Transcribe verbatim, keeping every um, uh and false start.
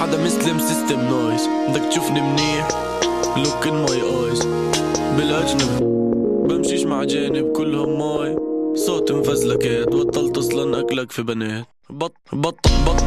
حدا مسلم سيستم نويز. بدك تشوفني منيح look in my eyes. بالاجنبي بمشيش مع جانب كلهم ماي. صوت مفزلكات بطلت اصلا اكلك في بنات. بط بط بط